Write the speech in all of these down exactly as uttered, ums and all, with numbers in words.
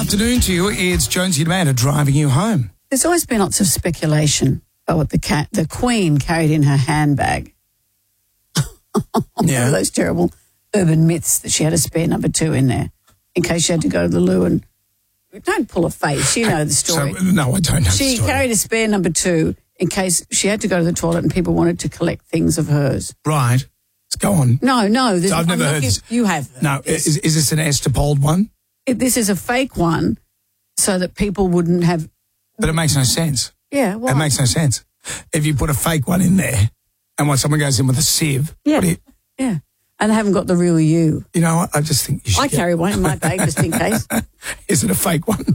afternoon to you. It's Jonesy and Amanda driving you home. There's always been lots of speculation about what the cat, the Queen carried in her handbag. Yeah. Those terrible urban myths that she had a spare number two in there in case she had to go to the loo and... Don't pull a face. You know the story. So, no, I don't know She the story. carried a spare number two in case she had to go to the toilet and people wanted to collect things of hers. Right. Let's go on. No, no. So I've I'm never not heard give- this. You have. heard No, this. is, is this an Estapolde one? It, this is a fake one so that people wouldn't have... But it makes no sense. Yeah, why? It makes no sense. If you put a fake one in there and when someone goes in with a sieve, Yeah, what do you, yeah. And they haven't got the real you. you know what? I just think you should I get- carry one in my bag just in case. Is it a fake one?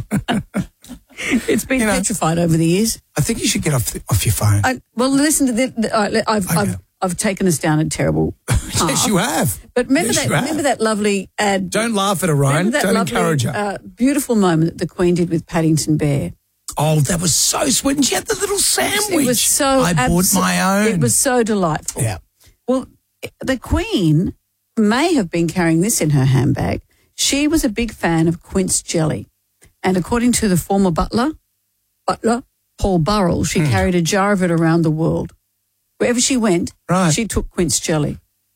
It's been You know- petrified over the years. I think you should get off the, off your phone. I, well, listen to this. Uh, I've, Okay. I've, I've taken us down a terrible path. Yes, you have. But remember Yes, that. you have. Remember that lovely ad. Don't laugh at her, Ryan. remember that Don't lovely, encourage her. Uh, beautiful moment that the Queen did with Paddington Bear. Oh, that was so sweet. And she had the little sandwich. It was so. I bought abso- my own. It was so delightful. Yeah. Well, the Queen may have been carrying this in her handbag. She was a big fan of quince jelly, and according to the former butler, butler Paul Burrell, she Hmm. carried a jar of it around the world. Wherever she went, Right. she took quince jelly.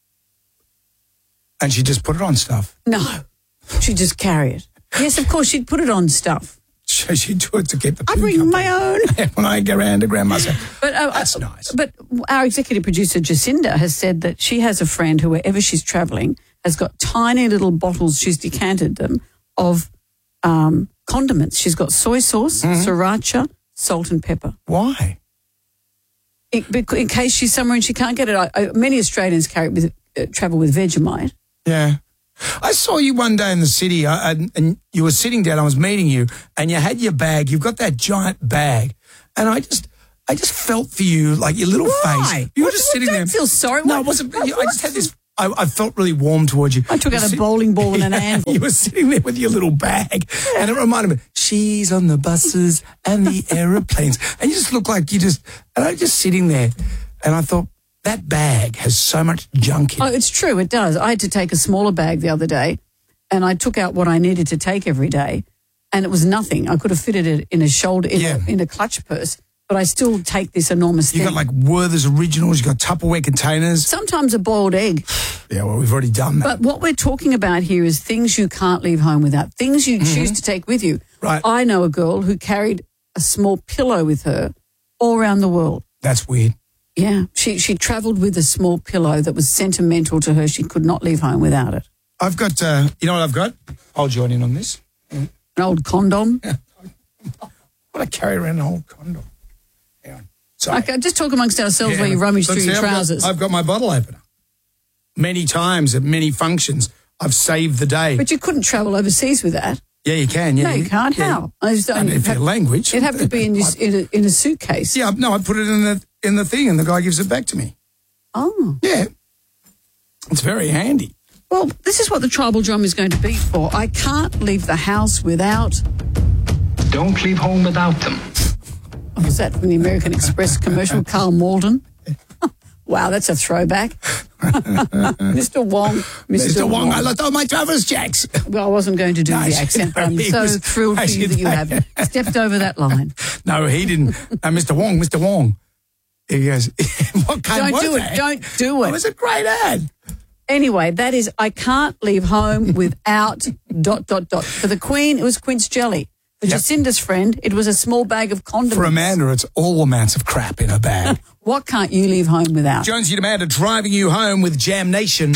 And she just put it on stuff. No, she'd just carry it. Yes, of course, she'd put it on stuff. So she do it to keep the I pin bring company. my own. When I go around to grandma's house. But uh, That's uh, nice. But our executive producer Jacinda has said that she has a friend who, wherever she's travelling, has got tiny little bottles. She's decanted them of um, condiments. She's got soy sauce, Mm-hmm. sriracha, salt, and pepper. Why? In, bec- in case she's somewhere and she can't get it. I, I, many Australians carry it with uh, travel with Vegemite. Yeah. I saw you one day in the city uh, and, and you were sitting down, I was meeting you, and you had your bag, you've got that giant bag, and I just I just felt for you, like your little Why? face. You were What- just what- sitting don't there. feel sorry. No, What- it wasn't. what- I just had this, I, I felt really warm towards you. I took You out a sit- bowling ball and an Yeah, anvil. You were sitting there with your little bag, and it reminded me, she's on the buses and the aeroplanes, and you just look like you just, and I was just sitting there, and I thought, that bag has so much junk in Oh, it. it's true. It does. I had to take a smaller bag the other day, and I took out what I needed to take every day, and it was nothing. I could have fitted it in a shoulder, in, Yeah. a, in a clutch purse, but I still take this enormous You thing. got like Werther's Originals, you got Tupperware containers. Sometimes a boiled egg. Yeah, well, we've already done that. But what we're talking about here is things you can't leave home without, things you choose to take with you. Right. I know a girl who carried a small pillow with her all around the world. That's weird. Yeah, she she travelled with a small pillow that was sentimental to her. She could not leave home without it. I've got, uh, you know what I've got? I'll join in on this. An old condom. What I carry around an old condom. Hang on. Sorry. Okay, just talk amongst ourselves Yeah. while you rummage Look, through see, your I've got- trousers. I've got my bottle opener. Many times at many functions, I've saved the day. But you couldn't travel overseas with that. yeah, you can. Yeah, No, you can't. Yeah. How? I just don't- I mean, if have- your language. It'd have to be in, your, in, a, in a suitcase. Yeah, no, I put it in the in the thing, and the guy gives it back to me. Oh. Yeah, it's very handy. Well, this is what the tribal drum is going to be for. I can't leave the house without... Don't leave home without them. Was that from the American Express commercial, Carl Malden? Wow, that's a throwback. Mister Wong. Mister Mister Wong, I left all my travelers checks. Well, I wasn't going to do No, the accent, but I'm he so was- thrilled for you that you have stepped over that line. No, he didn't. Uh, Mister Wong, Mister Wong. He goes, what kind Don't was do it. that? Don't do It it. was a great ad. Anyway, that is, I can't leave home without dot, dot, dot. For the Queen, it was quince jelly. For Yep. Jacinda's friend, it was a small bag of condiments. For Amanda, it's all amounts of crap in her bag. What can't you leave home without? Jonesy and Amanda driving you home with Jam Nation.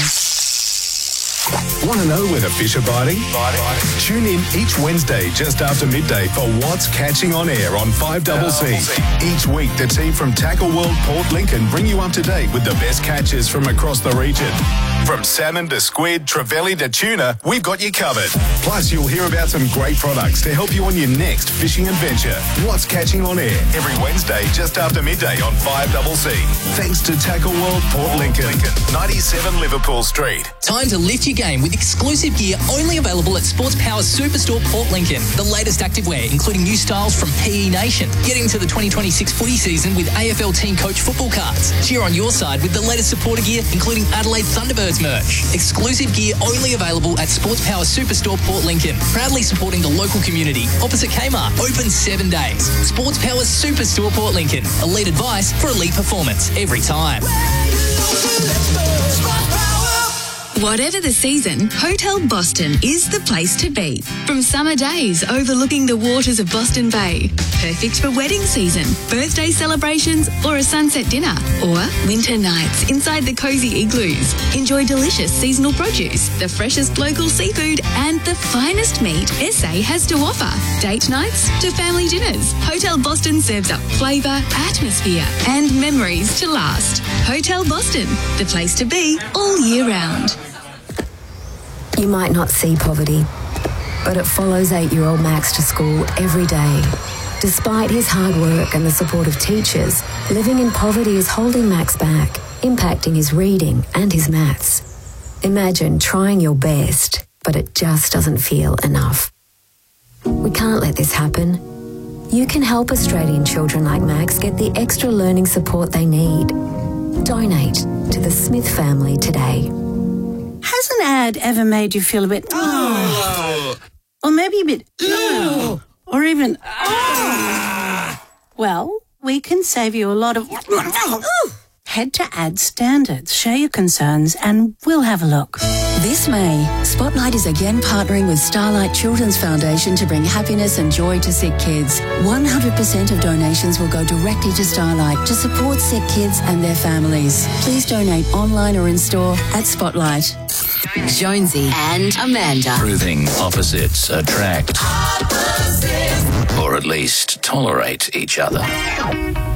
Want to know where the fish are biting? Tune in each Wednesday just after midday for What's Catching on Air on five C C. Each week, the team from Tackle World Port Lincoln bring you up to date with the best catches from across the region. From salmon to squid, trevally to tuna, we've got you covered. Plus, you'll hear about some great products to help you on your next fishing adventure. What's Catching on Air every Wednesday just after midday on five C C. Thanks to Tackle World Port Lincoln, ninety-seven Liverpool Street. Time to lift your game with exclusive gear only available at Sports Power Superstore Port Lincoln. The latest activewear, including new styles from P E Nation. Get into the twenty twenty-six footy season with A F L Team Coach football cards. Cheer on your side with the latest supporter gear, including Adelaide Thunderbirds Sports merch. Exclusive gear only available at Sports Power Superstore Port Lincoln. Proudly supporting the local community. Opposite Kmart. Open seven days. Sports Power Superstore Port Lincoln. Elite advice for elite performance every time. Whatever the season, Hotel Boston is the place to be. From summer days overlooking the waters of Boston Bay, perfect for wedding season, birthday celebrations, or a sunset dinner, or winter nights inside the cozy igloos. Enjoy delicious seasonal produce, the freshest local seafood, and the finest meat S A has to offer. Date nights to family dinners. Hotel Boston serves up flavour, atmosphere, and memories to last. Hotel Boston, the place to be all year round. You might not see poverty, but it follows eight-year-old Max to school every day. Despite his hard work and the support of teachers, living in poverty is holding Max back, impacting his reading and his maths. Imagine trying your best, but it just doesn't feel enough. We can't let this happen. You can help Australian children like Max get the extra learning support they need. Donate to the Smith family today. Has an ad ever made you feel a bit, oh, or maybe a bit, oh, or even, oh? Well, we can save you a lot of, head to Ad Standards, share your concerns, and we'll have a look. This May, Spotlight is again partnering with Starlight Children's Foundation to bring happiness and joy to sick kids. one hundred percent of donations will go directly to Starlight to support sick kids and their families. Please donate online or in store at Spotlight. Jonesy and Amanda. Proving opposites attract. Opposites. Or at least tolerate each other.